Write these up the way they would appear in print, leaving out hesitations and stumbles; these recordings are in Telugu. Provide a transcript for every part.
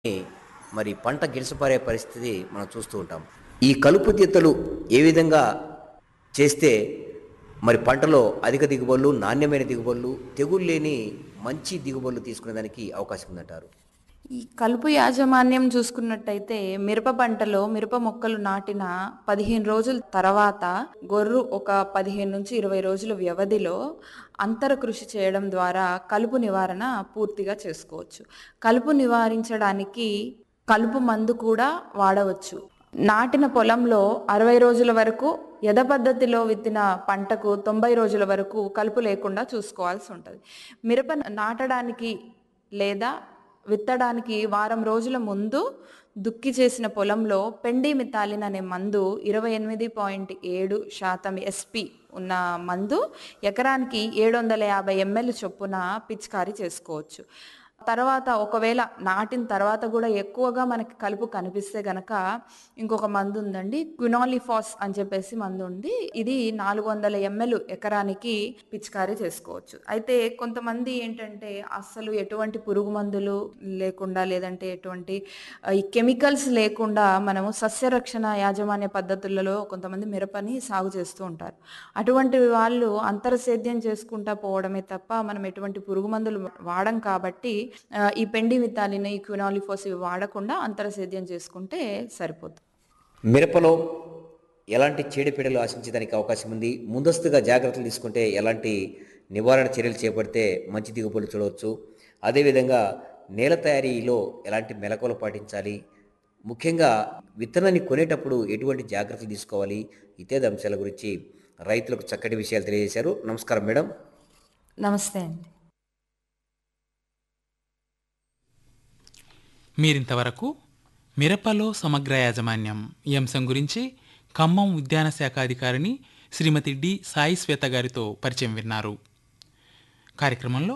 మరి పంట గిలసపారే పరిస్థితి మనం చూస్తూ ఉంటాం. ఈ కలుపు తీతలు ఏ విధంగా చేస్తే మరి పంటలో అధిక దిగుబడులు, నాణ్యమైన దిగుబడులు, తెగులు లేని మంచి దిగుబడులు తీసుకునేదానికి అవకాశం ఉందంటారు? ఈ కలుపు యాజమాన్యం చూసుకున్నట్టయితే మిరప పంటలో మిరప మొక్కలు నాటిన 15 రోజుల తర్వాత గొర్రు ఒక 15-20 రోజుల వ్యవధిలో అంతర కృషి చేయడం ద్వారా కలుపు నివారణ పూర్తిగా చేసుకోవచ్చు. కలుపు నివారించడానికి కలుపు మందు కూడా వాడవచ్చు. నాటిన పొలంలో 60 రోజుల వరకు యథ పద్ధతిలో విత్తిన పంటకు 90 రోజుల వరకు కలుపు లేకుండా చూసుకోవాల్సి ఉంటుంది. మిరప నాటడానికి లేదా విత్తడానికి వారం రోజుల ముందు దుక్కి చేసిన పొలంలో పెండిమిథాలిన్ అనే మందు 28.7% ఎస్పి ఉన్న మందు ఎకరానికి 750 ml చొప్పున పిచికారీ చేసుకోవచ్చు. తర్వాత ఒకవేళ నాటిన తర్వాత కూడా ఎక్కువగా మనకి కలుపు కనిపిస్తే గనక ఇంకొక మందు ఉందండి, క్వినాలిఫాస్ అని చెప్పేసి మందు ఉంది. ఇది 400 ml ఎకరానికి పిచికారీ చేసుకోవచ్చు. అయితే కొంతమంది ఏంటంటే అస్సలు ఎటువంటి పురుగు మందులు లేకుండా లేదంటే ఎటువంటి ఈ కెమికల్స్ లేకుండా మనము సస్యరక్షణ యాజమాన్య పద్ధతులలో కొంతమంది మిరపని సాగు చేస్తూ ఉంటారు. అటువంటి వాళ్ళు అంతర సేద్యం చేసుకుంటా పోవడమే తప్ప మనం ఎటువంటి పురుగు మందులు వాడం కాబట్టి ఈ పెండిమిథాలిన్, ఈ క్వినాలిఫాస్ ఇవి వాడకుండా అంతర సేద్యం చేసుకుంటే సరిపోతుంది. మిరపలో ఎలాంటి చీడపీడలు ఆశించేదానికి అవకాశం ఉంది? ముందస్తుగా జాగ్రత్తలు తీసుకుంటే ఎలాంటి నివారణ చర్యలు చేపడితే మంచి దిగుబడులు చూడవచ్చు? అదేవిధంగా నేల తయారీలో ఎలాంటి మెలకువలు పాటించాలి? ముఖ్యంగా విత్తనాన్ని కొనేటప్పుడు ఎటువంటి జాగ్రత్తలు తీసుకోవాలి? ఇత్యాది అంశాల గురించి రైతులకు చక్కటి విషయాలు తెలియజేశారు. నమస్కారం మేడం. నమస్తే అండి. మీరింతవరకు మిరపలో సమగ్ర యాజమాన్యం ఈ అంశం గురించి ఖమ్మం ఉద్యాన శాఖ అధికారిని శ్రీమతి డి సాయి శ్వేత గారితో పరిచయం విన్నారు. కార్యక్రమంలో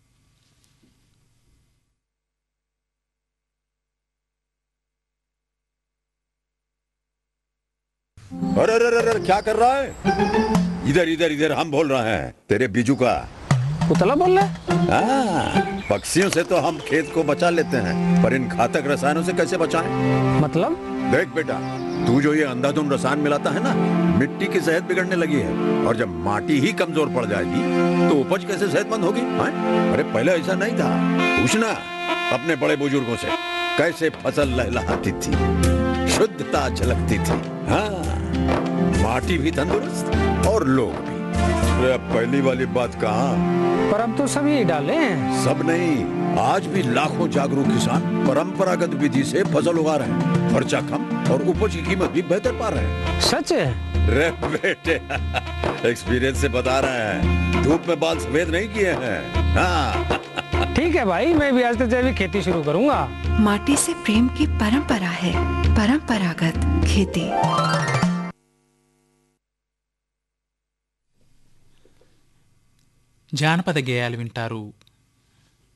अरे अरे अरे अरे, क्या कर रहा है? इधर इधर इधर हम बोल रहे हैं तेरे बीजू का। उतला बोल रहा है? पक्षियों से तो हम खेत को बचा लेते हैं, पर इन घातक रसायनों से कैसे बचाएं? मतलब देख बेटा, तू जो ये अंधाधुंध रसायन मिलाता है ना, मिट्टी की सेहत बिगड़ने लगी है। और जब माटी ही कमजोर पड़ जाएगी तो उपज कैसे सेहतमंद होगी? हाँ? अरे पहले ऐसा नहीं था, पूछना अपने बड़े बुजुर्गों से, कैसे फसल लहलहाती थी, शुद्धता झलकती थी। हाँ, माटी भी तंदुरुस्त और लोग भी। अरे पहली वाली बात कहाँ, पर अब तो सभी डाले हैं। सब नहीं, आज भी लाखों जागरूक किसान परंपरागत विधि से फसल उगा रहे हैं। खर्चा कम और उपज की कीमत भी बेहतर पा रहे हैं। सच है? रे बेटे, एक्सपीरियंस से बता रहे हैं, धूप में बाल सफेद नहीं किए हैं। हाँ। ठीक है भाई, मैं भी आज से जैविक खेती शुरू करूंगा। माटी से प्रेम की परंपरा है, परंपरागत खेती। జానపద గేయాలు వింటారు.